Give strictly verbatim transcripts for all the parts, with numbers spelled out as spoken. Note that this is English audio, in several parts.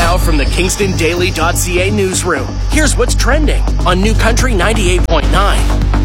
Now from the Kingston Daily dot C A newsroom, here's what's trending on New Country ninety-eight point nine.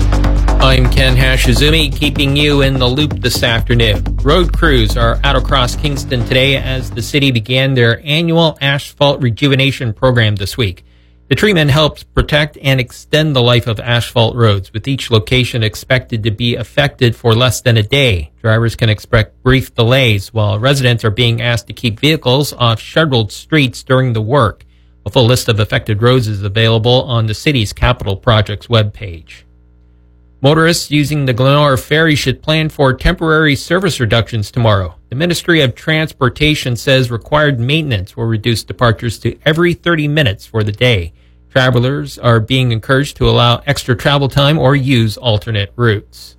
I'm Ken Hashizumi, keeping you in the loop this afternoon. Road crews are out across Kingston today as the city began their annual asphalt rejuvenation program this week. The treatment helps protect and extend the life of asphalt roads, with each location expected to be affected for less than a day. Drivers can expect brief delays, while residents are being asked to keep vehicles off shuttled streets during the work. A full list of affected roads is available on the city's capital projects webpage. Motorists using the Glenora Ferry should plan for temporary service reductions tomorrow. The Ministry of Transportation says required maintenance will reduce departures to every thirty minutes for the day. Travelers are being encouraged to allow extra travel time or use alternate routes.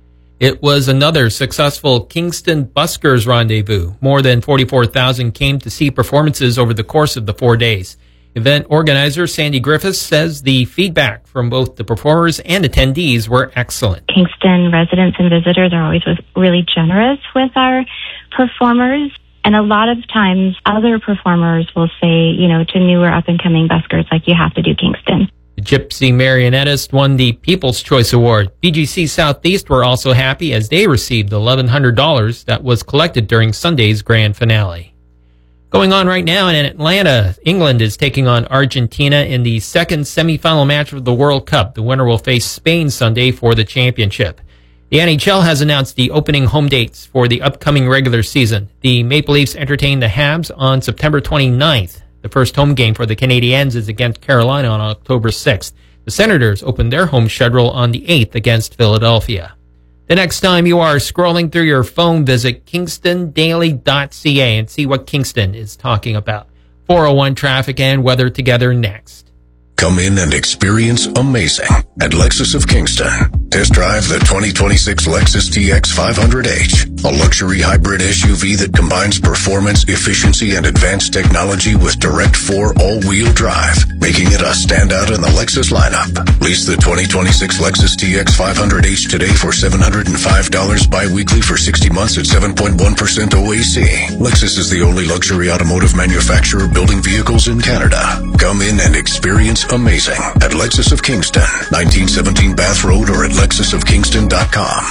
It was another successful Kingston Buskers rendezvous. More than forty-four thousand came to see performances over the course of the four days. Event organizer Sandy Griffiths says the feedback from both the performers and attendees were excellent. Kingston residents and visitors are always really generous with our performers. And a lot of times other performers will say, you know, to newer up-and-coming buskers, like, you have to do Kingston. The Gypsy Marionettist won the People's Choice Award. B G C Southeast were also happy as they received eleven hundred dollars that was collected during Sunday's grand finale. Going on right now in Atlanta, England is taking on Argentina in the second semifinal match of the World Cup. The winner will face Spain Sunday for the championship. The N H L has announced the opening home dates for the upcoming regular season. The Maple Leafs entertain the Habs on September twenty-ninth. The first home game for the Canadiens is against Carolina on October sixth. The Senators open their home schedule on the eighth against Philadelphia. The next time you are scrolling through your phone, visit Kingston Daily dot C A and see what Kingston is talking about. four oh one traffic and weather together next. Come in and experience amazing at Lexus of Kingston. Test drive the twenty twenty-six Lexus T X five hundred H, a luxury hybrid S U V that combines performance, efficiency, and advanced technology with direct four all-wheel drive, making it a standout in the Lexus lineup. Lease the twenty twenty-six Lexus T X five hundred H today for seven hundred five dollars bi-weekly for sixty months at seven point one percent O A C. Lexus is the only luxury automotive manufacturer building vehicles in Canada. Come in and experience amazing at Lexus of Kingston, nineteen seventeen Bath Road, or at lexus of kingston dot com.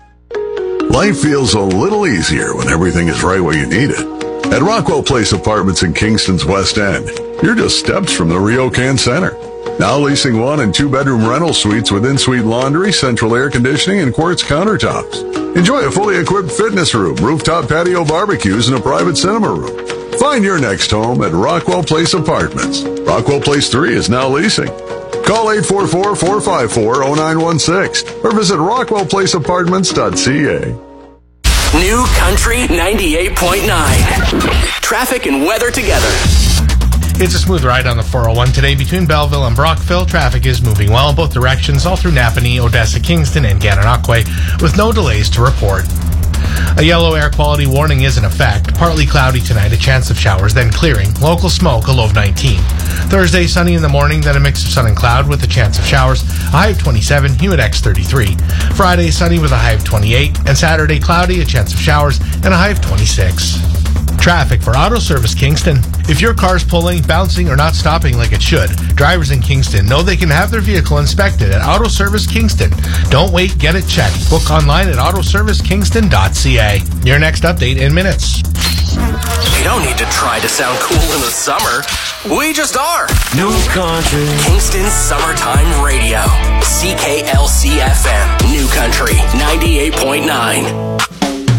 Life feels a little easier when everything is right where you need it. At Rockwell Place Apartments in Kingston's West End, you're just steps from the RioCan Center. Now leasing one and two bedroom rental suites with in-suite laundry, central air conditioning, and quartz countertops. Enjoy a fully equipped fitness room, rooftop patio barbecues, and a private cinema room. Find your next home at Rockwell Place Apartments. Rockwell Place three is now leasing. Call eight four four, four five four, zero nine one six or visit rockwell place apartments dot c a. New Country ninety-eight point nine. Traffic and weather together. It's a smooth ride on the four oh one today between Belleville and Brockville. Traffic is moving well in both directions, all through Napanee, Odessa, Kingston, and Gananoque, with no delays to report. A yellow air quality warning is in effect. Partly cloudy tonight, a chance of showers, then clearing. Local smoke, a low of nineteen. Thursday, sunny in the morning, then a mix of sun and cloud with a chance of showers. A high of twenty-seven, humid X thirty-three. Friday, sunny with a high of twenty-eight. And Saturday, cloudy, a chance of showers, and a high of twenty-six. Traffic for Auto Service Kingston. If your car's pulling, bouncing, or not stopping like it should, drivers in Kingston know they can have their vehicle inspected at Auto Service Kingston. Don't wait, get it checked. Book online at auto service kingston dot c a. Your next update in minutes. You don't need to try to sound cool in the summer. We just are. New Country. Kingston's Summertime Radio. C K L C F M. New Country ninety-eight point nine.